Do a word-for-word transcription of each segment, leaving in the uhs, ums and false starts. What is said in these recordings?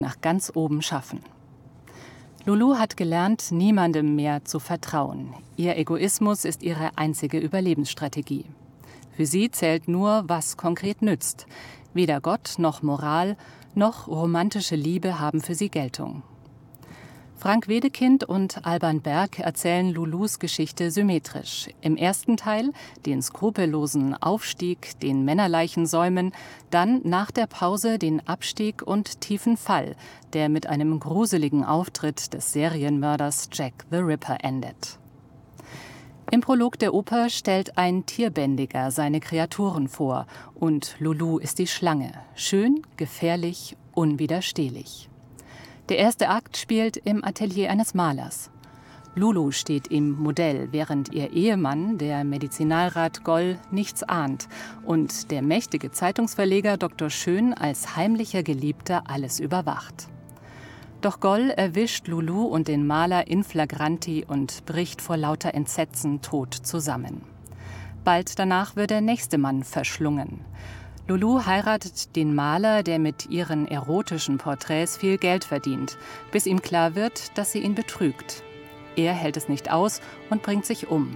nach ganz oben schaffen. Lulu hat gelernt, niemandem mehr zu vertrauen. Ihr Egoismus ist ihre einzige Überlebensstrategie. Für sie zählt nur, was konkret nützt. Weder Gott noch Moral noch romantische Liebe haben für sie Geltung. Frank Wedekind und Alban Berg erzählen Lulus Geschichte symmetrisch. Im ersten Teil den skrupellosen Aufstieg, den Männerleichen säumen, dann nach der Pause den Abstieg und tiefen Fall, der mit einem gruseligen Auftritt des Serienmörders Jack the Ripper endet. Im Prolog der Oper stellt ein Tierbändiger seine Kreaturen vor und Lulu ist die Schlange, schön, gefährlich, unwiderstehlich. Der erste Akt spielt im Atelier eines Malers. Lulu steht im Modell, während ihr Ehemann, der Medizinalrat Goll, nichts ahnt und der mächtige Zeitungsverleger Doktor Schön als heimlicher Geliebter alles überwacht. Doch Goll erwischt Lulu und den Maler in flagranti und bricht vor lauter Entsetzen tot zusammen. Bald danach wird der nächste Mann verschlungen. Lulu heiratet den Maler, der mit ihren erotischen Porträts viel Geld verdient, bis ihm klar wird, dass sie ihn betrügt. Er hält es nicht aus und bringt sich um.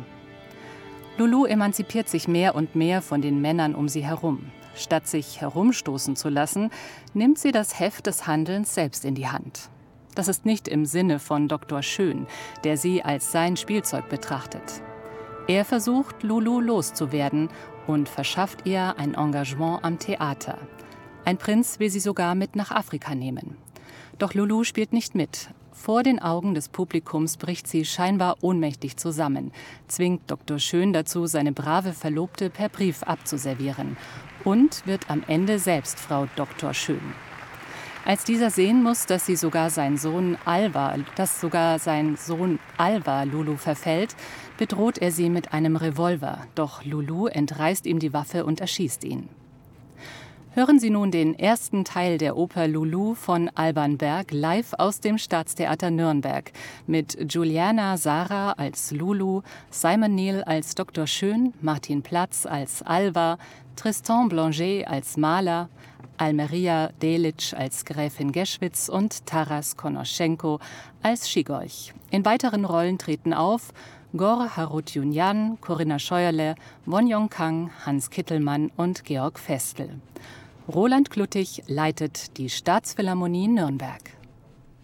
Lulu emanzipiert sich mehr und mehr von den Männern um sie herum. Statt sich herumstoßen zu lassen, nimmt sie das Heft des Handelns selbst in die Hand. Das ist nicht im Sinne von Doktor Schön, der sie als sein Spielzeug betrachtet. Er versucht, Lulu loszuwerden und verschafft ihr ein Engagement am Theater. Ein Prinz will sie sogar mit nach Afrika nehmen. Doch Lulu spielt nicht mit. Vor den Augen des Publikums bricht sie scheinbar ohnmächtig zusammen, zwingt Doktor Schön dazu, seine brave Verlobte per Brief abzuservieren und wird am Ende selbst Frau Doktor Schön. Als dieser sehen muss, dass sie sogar sein Sohn Alva, dass sogar sein Sohn Alva Lulu verfällt, bedroht er sie mit einem Revolver. Doch Lulu entreißt ihm die Waffe und erschießt ihn. Hören Sie nun den ersten Teil der Oper Lulu von Alban Berg live aus dem Staatstheater Nürnberg mit Juliana Sara als Lulu, Simon Neil als Doktor Schön, Martin Platz als Alva, Tristan Blanger als Maler, Almeria Delic als Gräfin Geschwitz und Taras Konoschenko als Schigolch. In weiteren Rollen treten auf Gor Harutjunjan, Corinna Scheuerle, Won Yong-kang, Hans Kittelmann und Georg Festel. Roland Kluttig leitet die Staatsphilharmonie Nürnberg.